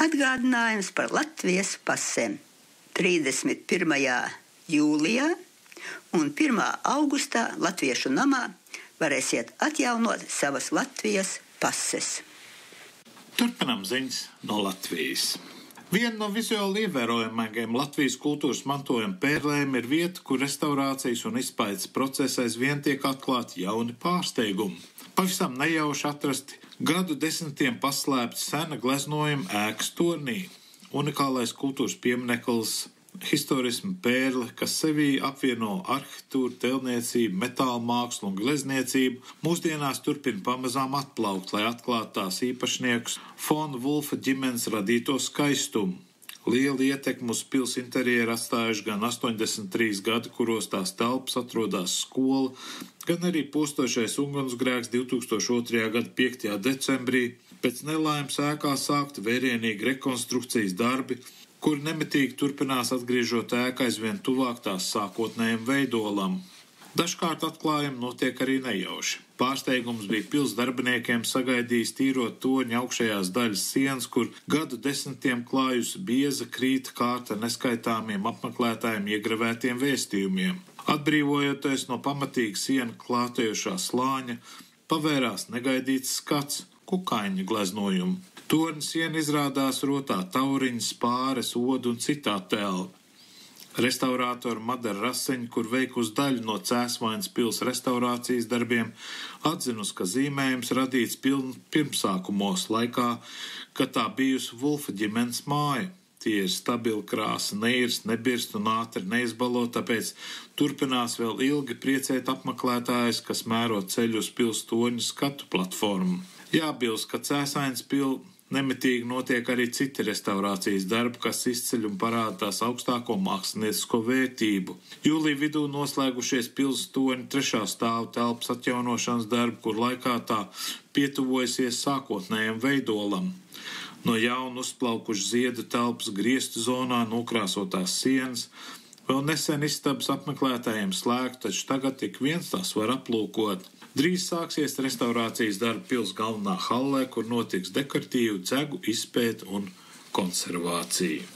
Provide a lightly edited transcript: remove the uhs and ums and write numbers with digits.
Atgādinājums par Latvijas pasēm 31. jūlijā un 1. augustā Latviešu namā varēsiet atjaunot savas Latvijas pases. Turpinām ziņas no Latvijas. Viena no vizuāli ievērojamākajiem Latvijas kultūras mantojuma pērlēm ir vieta, kur restaurācijas un izpaides procesā aizvien tiek atklāti jauni pārsteigumi. Pavisam nejauši atrasti gadu desmitiem paslēpti sena gleznojuma ēkas tornī. Unikālais kultūras piemineklis, historisma pērle, kas sevī apvieno arhitektūru, tēlniecību, metāla mākslu un glezniecību, mūsdienās turpina pamazām atplaukt, lai atklātu tās īpašniekus Fon Vulfa ģimenes radīto skaistumu. Liela ietekme uz pils interjeru atstājuši gan 83 gadi, kuros tās telpas atrodās skola, gan arī postošais ugunsgrēks 2002. gada 5. decembrī. Pēc nelaimes ēkā sākta vērienīgi rekonstrukcijas darbi, kuri nemitīgi turpinās atgriežot ēku aizvien tuvāk tās sākotnējiem veidolam. Dažkārt atklājumi notiek arī nejauši. Pārsteigums bija pils darbiniekiem sagaidījis tīrot torņa augšējās daļas sienas, kur gadu desmitiem klājusi bieza krīta kārta neskaitāmiem apmeklētājiem iegravētiem vēstījumiem. Atbrīvojoties no pamatīga siena klātojošā slāņa, pavērās negaidīts skats – kukaiņa gleznojumu. Torņa siena izrādās rotā tauriņas, spāres, odu un citā tēla. Restaurātora Madara Raseņa, kur veikusi daļu no Cēsvainas pils restaurācijas darbiem, atzinus, ka zīmējums radīts pirmsākumos laikā, kad tā bijusi Vulfa ģimenes māja. Tie ir stabila krāsa, neirst, nebirst un ātri neizbalo, tāpēc turpinās vēl ilgi priecēt apmeklētājus, kas mēro ceļu uz pils toņu skatu platformu. Jābilst, ka Cēsvainas pil nemitīgi notiek arī citi restaurācijas darbi, kas izceļ un parāda tās augstāko māksliniecisko vērtību. Jūlija vidū noslēgušies pils toņa 3. stāva telpas atjaunošanas darbi, kur laikā tā pietuvojusies sākotnējam veidolam. No jauna uzplaukuši ziedu telpas griestu zonā nokrāsotās sienas, vēl nesen istabas apmeklētājiem slēgta, taču tagad tik viens tās var aplūkot. Drīz sāksies restaurācijas darbi pils galvenā hallē, kur notiks dekoratīvu dzegu izpēte un konservācija.